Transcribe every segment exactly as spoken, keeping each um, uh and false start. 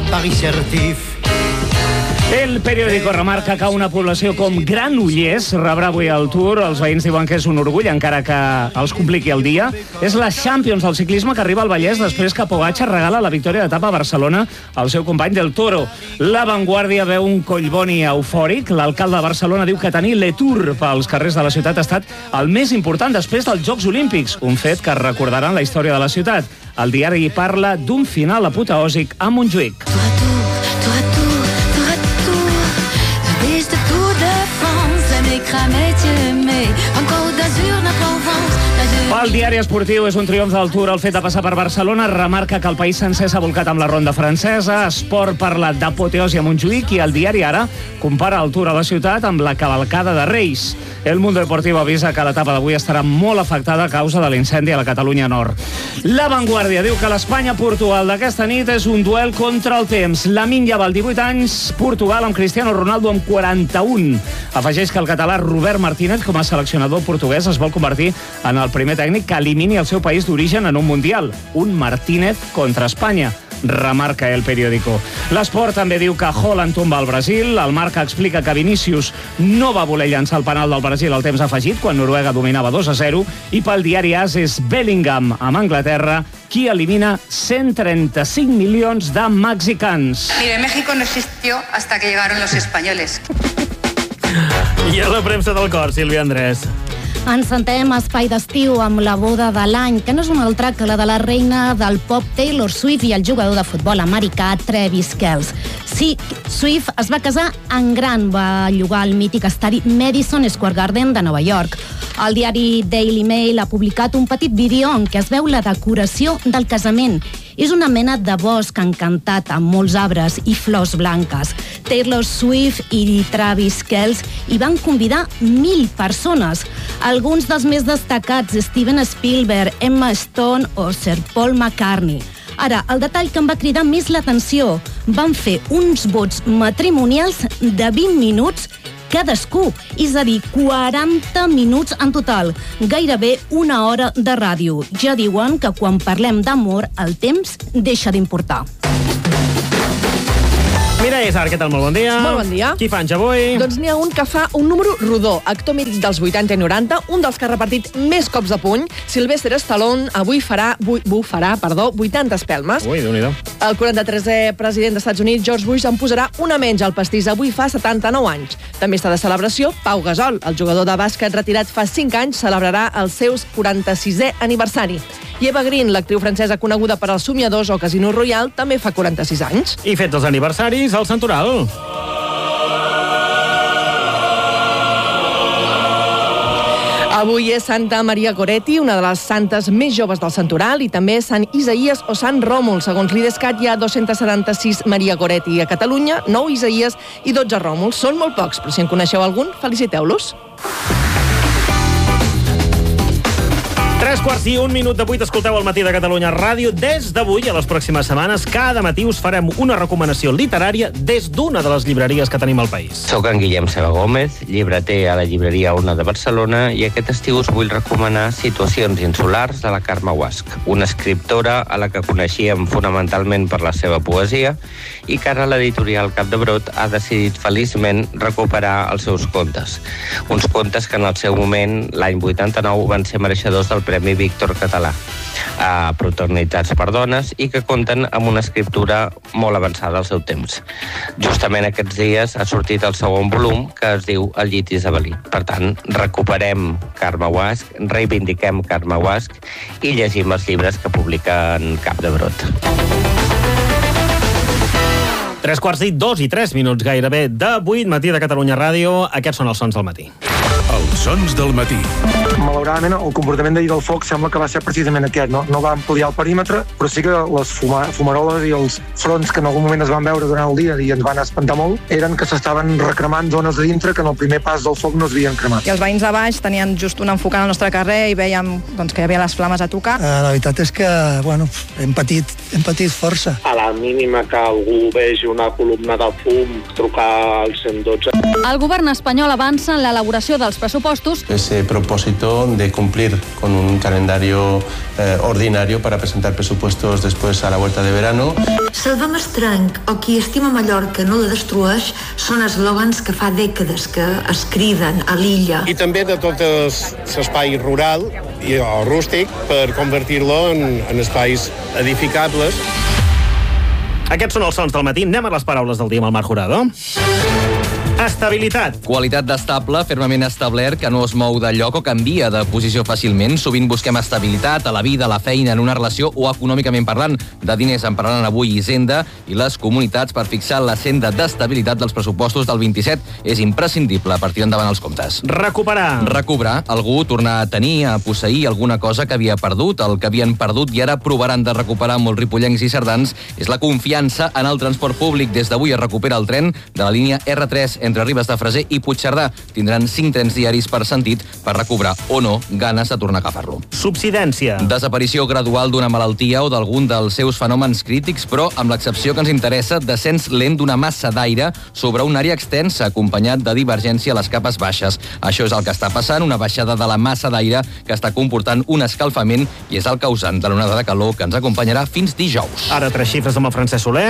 Paris certif. El periòdico remarca que una població com Granollers rebrà avui el Tour. Els veïns diuen que és un orgull, encara que els compliqui el dia. És la Champions del ciclisme que arriba al Vallès després que Pogačar regala la victòria d'etapa a Barcelona al seu company del Toro. La Vanguardia veu un Collboni eufòric. L'alcalde de Barcelona diu que tenir l'Etour pels carrers de la ciutat ha estat el més important després dels Jocs Olímpics, un fet que recordaran la història de la ciutat. El diari parla d'un final apoteòsic a Montjuïc. Pel diari esportiu és un triomf del Tour el fet de passar per Barcelona. Remarca que el país sencer s'ha volcat amb la ronda francesa. Esport parla d'apoteosi a Montjuïc i el diari Ara compara el Tour a la ciutat amb la cavalcada de Reis. El Mundo Deportivo avisa que l'etapa d'avui estarà molt afectada a causa de l'incendi a la Catalunya Nord. La Vanguardia diu que l'Espanya-Portugal d'aquesta nit és un duel contra el temps. Lamine Yamal, divuit anys, Portugal amb Cristiano Ronaldo amb quaranta-un. Afegeix que el català Robert Martínez, com a seleccionador portuguès, es vol convertir en el primer tècnic que elimini el seu país d'origen en un Mundial. Un Martínez contra Espanya, remarca el periòdico. L'Esport també diu que Haaland tomba al Brasil. El Marca explica que Vinícius no va voler llançar el penal del Brasil al temps afegit quan Noruega dominava dos a zero, i pel diari A S és Bellingham amb Anglaterra qui elimina cent trenta-cinc milions de mexicans. Mire, México no existió hasta que llegaron los españoles. I a la premsa del cor, Sílvia Andrés. Ens sentem a Espai d'Estiu amb la boda de l'any, que no és una altra que la de la reina del pop Taylor Swift i el jugador de futbol americà Travis Kelce. Sí, Swift es va casar en gran, va llogar el mític estadi Madison Square Garden de Nova York. El diari Daily Mail ha publicat un petit vídeo en què es veu la decoració del casament. És una mena de bosc encantat amb molts arbres i flors blanques. Taylor Swift i Travis Kelce hi van convidar mil persones. Alguns dels més destacats, Steven Spielberg, Emma Stone o Sir Paul McCartney. Ara, el detall que em va cridar més l'atenció, van fer uns vots matrimonials de vint minuts cadascú, és a dir, quaranta minuts en total, gairebé una hora de ràdio. Ja diuen que quan parlem d'amor, el temps deixa d'importar. Mireia Isar, què tal? Molt bon dia. Molt bon dia. Qui fa anys avui? Doncs n'hi ha un que fa un número rodó, actor mític dels vuitanta i noranta, un dels que ha repartit més cops de puny. Sylvester Stallone avui farà, bufarà, perdó, vuitanta espelmes. Ui, Déu-n'hi-do. El quaranta-tresè president dels Estats Units, George Bush, en posarà una menys al pastís. Avui fa setanta-nou anys. També està de celebració Pau Gasol, el jugador de bàsquet retirat fa cinc anys, celebrarà el seu quaranta-sisè aniversari. I Eva Green, l'actriu francesa coneguda per als Somiadors o Casino Royale, també fa quaranta-sis anys. I fets els aniversaris, al Santoral. Avui és Santa Maria Goretti, una de les santes més joves del Santoral, i també Sant Isaïes o Sant Ròmul. Segons l'Idescat, hi ha dos-cents setanta-sis Maria Goretti a Catalunya, nou Isaïes i dotze Ròmuls. Són molt pocs, però si en coneixeu algun, feliciteu-los. Tres quarts i un minut de vuit, escolteu el Matí de Catalunya Ràdio. Des d'avui, a les pròximes setmanes, cada matí us farem una recomanació literària des d'una de les llibreries que tenim al país. Soc en Guillem Seba Gómez, llibreter a la llibreria Ona de Barcelona, i aquest estiu us vull recomanar Situacions insulars de la Carme Guasch, una escriptora a la que coneixíem fonamentalment per la seva poesia i que ara l'editorial Capdebrot ha decidit feliçment recuperar els seus contes. Uns contes que en el seu moment, l'any vuitanta-nou, van ser mereixedors del Premi Víctor Català, eh, protagonitzats per dones, i que compten amb una escriptura molt avançada al seu temps. Justament aquests dies ha sortit el segon volum, que es diu El llit isabelí. Per tant, recuperem Carme Guasch, reivindiquem Carme Guasch i llegim els llibres que publiquen Capdebrot. Tres quarts i dos i tres minuts gairebé de vuit, Matí de Catalunya Ràdio. Aquests són els sons del matí. Els sons del matí. Malauradament, el comportament d'ahir del foc sembla que va ser precisament aquest. No, no va ampliar el perímetre, però sí que les fuma, fumaroles i els fronts que en algun moment es van veure durant el dia i ens van espantar molt, eren que s'estaven recremant zones de dintre que en el primer pas del foc no es havien cremat. I els veïns de baix tenien just un enfocant al nostre carrer i veiem doncs, que hi havia les flames a tocar. Uh, la veritat és que bueno, hem, patit, hem patit força. A la mínima que algú vegi una columna de fum, trucar al cent dotze. El govern espanyol avança en l'elaboració dels pressupostos. Ese propósito de cumplir con un calendario eh, ordinario para presentar presupuestos después a la vuelta de verano. Salvem Estrenc o qui estima Mallorca no la destrueix són eslògans que fa dècades que es criden a l'illa. I també de tot l'espai rural i o rústic per convertir-lo en, en espais edificables. Aquests són els sons del matí. Anem a les paraules del dia amb el Marc Jurado. Estabilitat. Qualitat d'estable, fermament establert, que no es mou de lloc o canvia de posició fàcilment. Sovint busquem estabilitat a la vida, a la feina, en una relació o econòmicament parlant. De diners en parlaran avui Hisenda i les comunitats per fixar la senda d'estabilitat dels pressupostos del vint-i-set. És imprescindible per tirar endavant els comptes. Recuperar. Recobrar. Algú tornar a tenir, a posseir alguna cosa que havia perdut, el que havien perdut i ara provaran de recuperar molts ripollencs i cerdans. És la confiança en el transport públic. Des d'avui es recupera el tren de la línia erre tres entre Ribes de Freser i Puigcerdà. Tindran cinc trens diaris per sentit per recobrar o no ganes de tornar a agafar-lo. Subsidència. Desaparició gradual d'una malaltia o d'algun dels seus fenòmens crítics, però amb l'excepció que ens interessa, descens lent d'una massa d'aire sobre una àrea extensa, acompanyat de divergència a les capes baixes. Això és el que està passant, una baixada de la massa d'aire que està comportant un escalfament i és el causant de l'onada de calor que ens acompanyarà fins dijous. Ara tres xifres amb el Francesc Soler.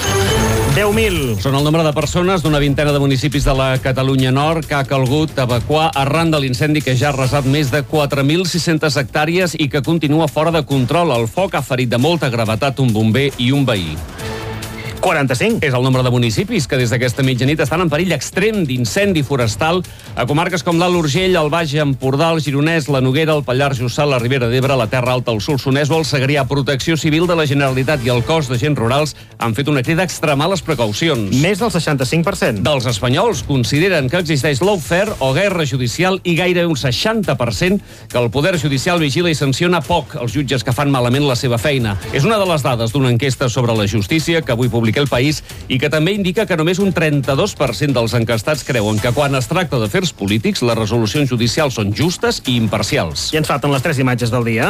deu mil. Són el nombre de persones d'una vintena de municipis de la Catalunya Nord que ha calgut evacuar arran de l'incendi que ja ha arrasat més de quatre mil sis-centes hectàrees i que continua fora de control. El foc ha ferit de molta gravetat un bomber i un veí. quaranta-cinc. És el nombre de municipis que des d'aquesta mitjanit estan en perill extrem d'incendi forestal a comarques com l'Alt Urgell, el Baix Empordà, el Gironès, la Noguera, el Pallars Jussà, la Ribera d'Ebre, la Terra Alta, el Solsonès o el Segrià. Protecció Civil de la Generalitat i el Cos d'Agents Rurals han fet una crida a extremar les precaucions. Més del seixanta-cinc per cent. Dels espanyols consideren que existeix lawfare o guerra judicial i gairebé un seixanta per cent que el Poder Judicial vigila i sanciona poc els jutges que fan malament la seva feina. És una de les dades d'una enquesta sobre la justícia que avui publica El País i que també indica que només un trenta-dos per cent dels enquestats creuen que quan es tracta d'afers polítics les resolucions judicials són justes i imparcials. I ens falten les tres imatges del dia.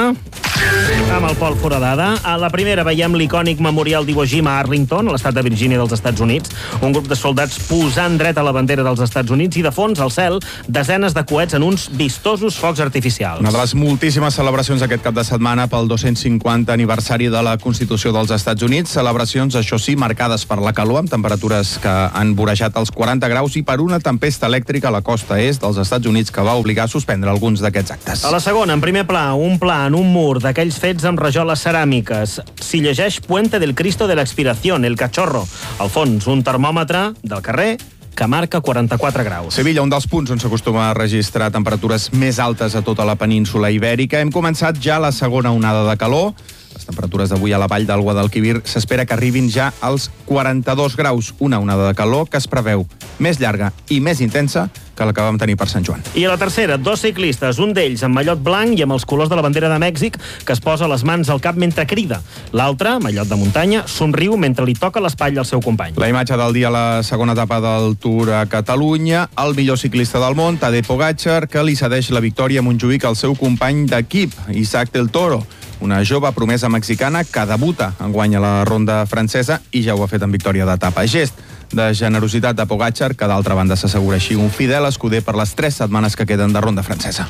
Amb el Pol Foradada. A la primera veiem l'icònic memorial d'Iwo Jima a Arlington, a l'estat de Virgínia dels Estats Units. Un grup de soldats posant dret a la bandera dels Estats Units i de fons al cel desenes de coets en uns vistosos focs artificials. Una de les moltíssimes celebracions aquest cap de setmana pel dos-cents cinquanta aniversari de la Constitució dels Estats Units. Celebracions, això sí, marcades per la calor, amb temperatures que han vorejat els quaranta graus i per una tempesta elèctrica a la costa est dels Estats Units que va obligar a suspendre alguns d'aquests actes. A la segona, en primer pla, un pla en un mur d'aquells fets amb rajoles ceràmiques. S'hi llegeix Puente del Cristo de la Expiración, el Cachorro. Al fons, un termòmetre del carrer que marca quaranta-quatre graus. Sevilla, un dels punts on s'acostuma a registrar temperatures més altes a tota la península ibèrica. Hem començat ja la segona onada de calor. Les temperatures d'avui a la vall del Guadalquivir s'espera que arribin ja als quaranta-dos graus, una onada de calor que es preveu més llarga i més intensa que la que vam tenir per Sant Joan. I a la tercera, dos ciclistes, un d'ells amb mallot blanc i amb els colors de la bandera de Mèxic, que es posa les mans al cap mentre crida. L'altre, mallot de muntanya, somriu mentre li toca l'espatlla al seu company. La imatge del dia a la segona etapa del Tour a Catalunya, el millor ciclista del món, Tadej Pogačar, que li cedeix la victòria a Montjuïc al seu company d'equip, Isaac del Toro, una jove promesa mexicana que debuta enguany a la ronda francesa i ja ho ha fet en victòria d'etapa. Gest de generositat de Pogačar, que d'altra banda s'assegura així un fidel escuder per les tres setmanes que queden de ronda francesa.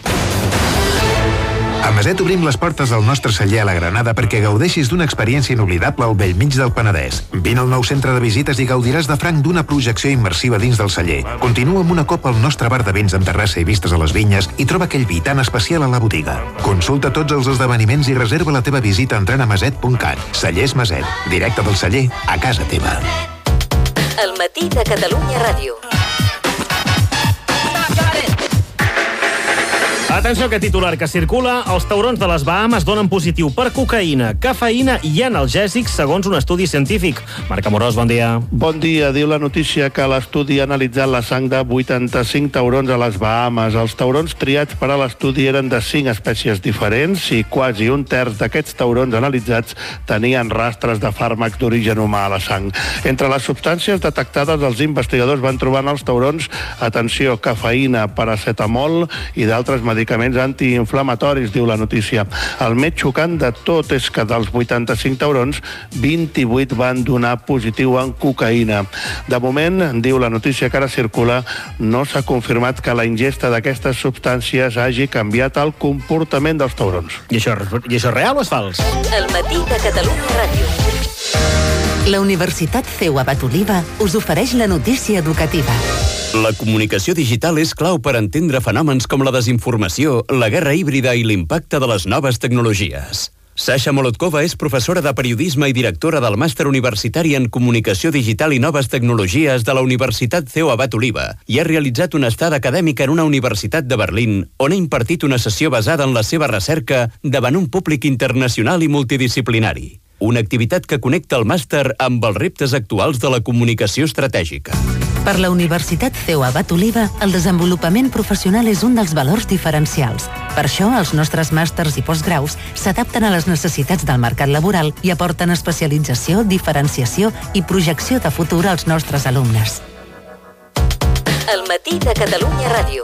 A Maset obrim les portes del nostre celler a la Granada perquè gaudeixis d'una experiència inoblidable al bell mig del Penedès. Vine al nou centre de visites i gaudiràs de franc d'una projecció immersiva dins del celler. Continua amb una copa al nostre bar de vins amb terrassa i vistes a les vinyes i troba aquell vi tan especial a la botiga. Consulta tots els esdeveniments i reserva la teva visita entrant a maset punt cat. Cellers Maset, directe del celler a casa teva. El matí de Catalunya Ràdio. Atenció, que titular que circula. Els taurons de les Bahames donen positiu per cocaïna, cafeïna i analgèsics, segons un estudi científic. Marc Amorós, bon dia. Bon dia. Diu la notícia que l'estudi ha analitzat la sang de vuitanta-cinc taurons a les Bahames. Els taurons triats per a l'estudi eren de cinc espècies diferents i quasi un terç d'aquests taurons analitzats tenien rastres de fàrmacs d'origen humà a la sang. Entre les substàncies detectades, els investigadors van trobar en els taurons, atenció, cafeïna, paracetamol i d'altres medicaments medicaments antiinflamatoris, diu la notícia. El més xocant de tot és que dels vuitanta-cinc taurons, vint-i-vuit van donar positiu en cocaïna. De moment, diu la notícia que ara circula, no s'ha confirmat que la ingesta d'aquestes substàncies hagi canviat el comportament dels taurons. I això, i això és real o és fals? El matí de Catalunya Ràdio. La Universitat C E U Abat Oliva us ofereix la notícia educativa. La comunicació digital és clau per entendre fenòmens com la desinformació, la guerra híbrida i l'impacte de les noves tecnologies. Sasha Molotkova és professora de periodisme i directora del màster universitari en comunicació digital i noves tecnologies de la Universitat C E U Abat Oliva i ha realitzat una estada acadèmica en una universitat de Berlín on ha impartit una sessió basada en la seva recerca davant un públic internacional i multidisciplinari. Una activitat que connecta el màster amb els reptes actuals de la comunicació estratègica. Per la Universitat C E U Abat Oliva, el desenvolupament professional és un dels valors diferencials. Per això, els nostres màsters i postgraus s'adapten a les necessitats del mercat laboral i aporten especialització, diferenciació i projecció de futur als nostres alumnes. El matí de Catalunya Ràdio.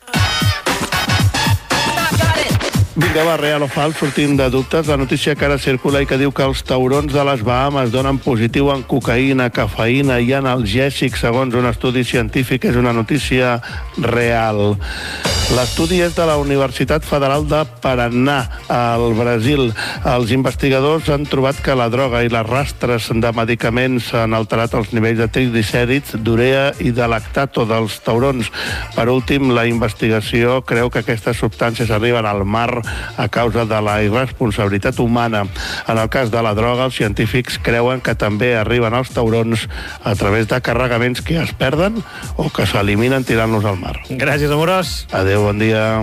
Vinga, va, real o fals, sortint de dubtes, la notícia que ara circula i que diu que els taurons de les Bahamas donen positiu en cocaïna, cafeïna i analgèsics, segons un estudi científic, és una notícia real. L'estudi és de la Universitat Federal de Paraná, al Brasil. Els investigadors han trobat que la droga i les rastres de medicaments han alterat els nivells de triglicèrids, d'urea i de lactato dels taurons. Per últim, la investigació creu que aquestes substàncies arriben al mar a causa de la irresponsabilitat humana. En el cas de la droga, els científics creuen que també arriben als taurons a través de carregaments que es perden o que s'eliminen tirant-los al mar. Gràcies, Amorós. Adéu, bon dia.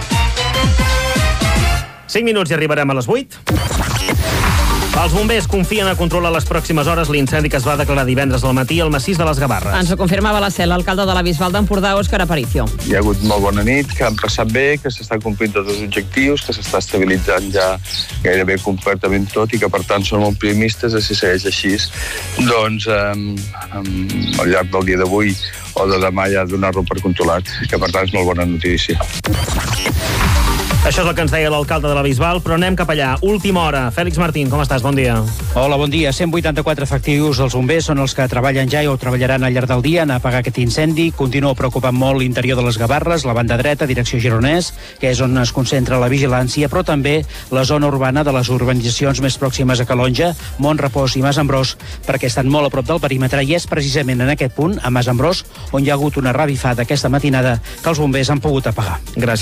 cinc minuts i arribarem a les vuit. Els bombers confien a controlar les pròximes hores l'incendi que es va declarar divendres al matí al massís de les Gavarres. Ens ho confirmava la C E L, l'alcalde de la Bisbal d'Empordà, Òscar Aparicio. Hi ha hagut molt bona nit, que han passat bé, que s'estan complint tots els objectius, que s'està estabilitzant ja gairebé completament tot i que, per tant, som optimistes de si segueix així. Doncs, eh, al llarg del dia d'avui o de demà ja donar-lo per controlat, que, per tant, és molt bona notícia. Això és el que ens deia l'alcalde de la Bisbal, però anem cap allà. Última hora. Fèlix Martín, com estàs? Bon dia. Hola, bon dia. cent vuitanta-quatre efectius dels bombers són els que treballen ja i o treballaran al llarg del dia en apagar aquest incendi. Continua preocupant molt l'interior de les Gavarres, la banda dreta, direcció Gironès, que és on es concentra la vigilància, però també la zona urbana de les urbanitzacions més pròximes a Calonja, Mont Repòs i Mas Ambrós, perquè estan molt a prop del perímetre i és precisament en aquest punt, a Mas Ambrós, on hi ha hagut una revifada aquesta matinada que els bombers han pogut apagar. Gràcies.